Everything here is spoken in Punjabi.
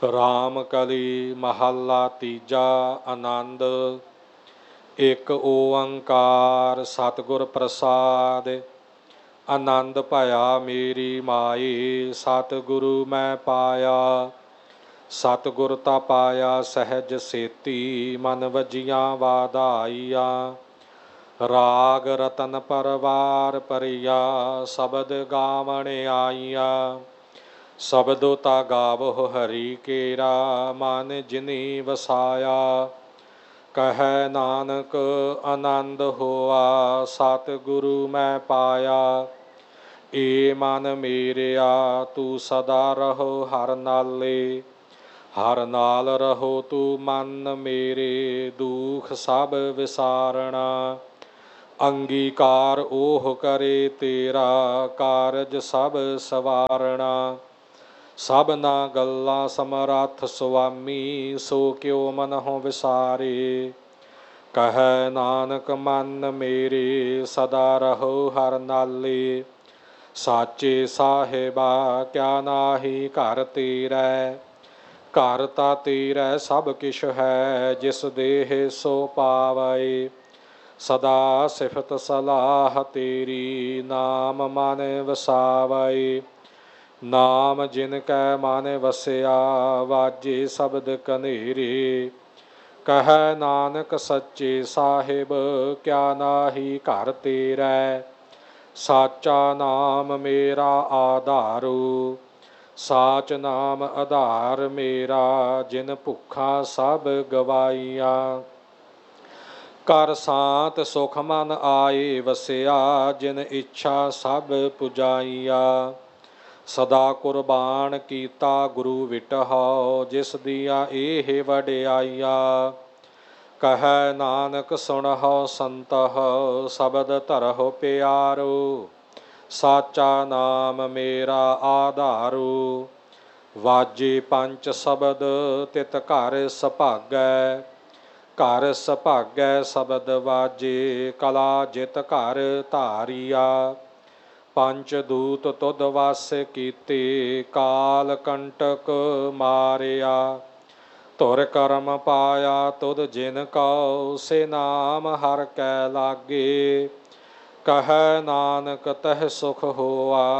ਰਾਮ ਕਲੀ ਮਹੱਲਾ ਤੀਜਾ। ਆਨੰਦ। ਇੱਕ ਓੰਕਾਰ ਸਤਿਗੁਰ ਪ੍ਰਸਾਦ। ਆਨੰਦ ਭਇਆ ਮੇਰੀ ਮਾਈ, ਸਤਿਗੁਰੂ ਮੈਂ ਪਾਇਆ। ਸਤਿਗੁਰ ਤਾ ਪਾਇਆ ਸਹਿਜ ਸੇਤੀ, ਮਨ ਵਜੀਆਂ ਵਾਧਾਈਆਂ। ਰਾਗ ਰਤਨ ਪਰਵਾਰ ਪਰਿਆ, ਸ਼ਬਦ ਗਾਵਣ ਆਈਆਂ। ਸ਼ਬਦੋ ਤਾ ਗਾਵਹੁ ਹਰੀ ਕੇਰਾ, ਮਨ ਜਿਨੀ ਵਸਾਇਆ। ਕਹੈ ਨਾਨਕ ਆਨੰਦ ਹੋਆ, ਸਤਿਗੁਰੂ ਮੈਂ ਪਾਇਆ। ਏ ਮਨ ਮੇਰਿਆ ਤੂੰ ਸਦਾ ਰਹੋ ਹਰ ਨਾਲੇ, ਹਰ ਨਾਲ ਰਹੋ ਤੂੰ ਮਨ ਮੇਰੇ, ਦੁਖ ਸਭ ਵਿਸਾਰਣਾ। ਅੰਗੀਕਾਰ ਓਹ ਕਰੇ ਤੇਰਾ, ਕਾਰਜ ਸਭ ਸਵਾਰਣਾ। ਸਭਨਾ ਗੱਲਾਂ ਸਮਰੱਥ ਸੁਆਮੀ, ਸੋ ਕਿਉ ਮਨਹੁ ਵਿਸਾਰੇ। ਕਹੈ ਨਾਨਕ ਮਨ ਮੇਰੇ, ਸਦਾ ਰਹੋ ਹਰ ਨਾਲੇ। ਸਾਚੇ ਸਾਹਿਬਾ ਕਿਆ ਨਾਹੀ ਘਰ ਤੇਰੈ, ਘਰ ਤਾ ਤੇਰੈ ਸਭ ਕਿਛ ਹੈ, ਜਿਸ ਦੇਹ ਸੋ ਪਾਵੈ। ਸਦਾ ਸਿਫਤ ਸਲਾਹ ਤੇਰੀ, ਨਾਮ ਮਨ ਵਸਾਵੈ। ਨਾਮ ਜਿਨ ਕੈ ਮਨ ਵਸਿਆ, ਵਾਜੇ ਸ਼ਬਦ ਕਨੇਰੇ। ਕਹੈ ਨਾਨਕ ਸੱਚੇ ਸਾਹਿਬ ਕਿਆ ਨਾਹੀ ਘਰ ਤੇਰੈ। ਸਾਚਾ ਨਾਮ ਮੇਰਾ ਆਧਾਰੂ, ਸਾਚ ਨਾਮ ਆਧਾਰ ਮੇਰਾ। ਜਿਨ ਭੁੱਖਾਂ ਸਭ ਗਵਾਈਆਂ, ਘਰ ਸਾਤ ਸੁਖ ਮਨ ਆਏ ਵਸਿਆ। ਜਿਨ ਇੱਛਾ ਸਭ ਪੁਜਾਈਆਂ। ਸਦਾ ਕੁਰਬਾਨ ਕੀਤਾ ਗੁਰੂ ਵਿਟਹੁ, ਜਿਸ ਦੀਆਂ ਇਹ ਵਡਿਆਈਆਂ। ਕਹੈ ਨਾਨਕ ਸੁਣਹੁ ਸੰਤਹੁ, ਸ਼ਬਦ ਧਰਹੁ ਪਿਆਰੋ। ਸਾਚਾ ਨਾਮ ਮੇਰਾ ਆਧਾਰੂ, ਵਾਜੇ ਪੰਚ ਸ਼ਬਦ ਤਿਤ ਘਰ ਸੁਭਾਗੈ। ਘਰ ਸੁਭਾਗੈ ਸ਼ਬਦ ਵਾਜੇ, ਕਲਾ ਜਿਤ ਘਰ ਧਾਰੀਆ। ਪੰਚ ਦੂਤ ਤੁਧ ਵਸ ਕੀਤੇ, ਕਾਲ ਕੰਟਕ ਮਾਰਿਆ। ਧੁਰ ਕਰਮ ਪਾਇਆ ਤੁਧ ਜਿਨ ਕਉ, ਸੇ ਨਾਮ ਹਰਿ ਕੈ ਲਾਗੇ। ਕਹੈ ਨਾਨਕ ਤਹ ਸੁਖ ਹੋਆ,